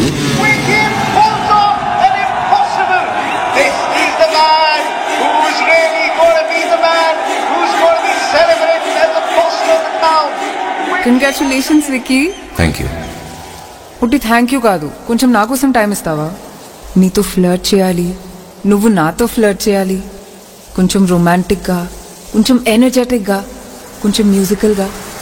With him pulls off an impossible. This is the man who's really going to be the man who's going to be celebrated as the boss of the town. Congratulations Vicky. Thank you. పుట్టి thank you కాదు, కొంచెం నా కోసం time ఇస్తావా? నీతో flirt చేయాలి, నువ్వు నాతో ఫ్లర్ట్ చేయాలి. కొంచెం రొమాంటిక్గా, కొంచెం ఎనర్జెటిక్గా, కొంచెం మ్యూజికల్గా.